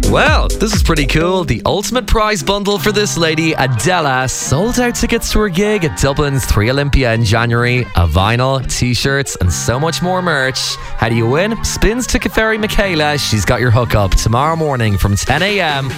Well, this is pretty cool. The ultimate prize bundle for this lady, Adela, sold out tickets to her gig at Dublin's 3 Olympia in January. A vinyl, t-shirts, and so much more merch. How do you win? Spins Ticket Fairy Michaela. She's got your hookup tomorrow morning from 10 a.m.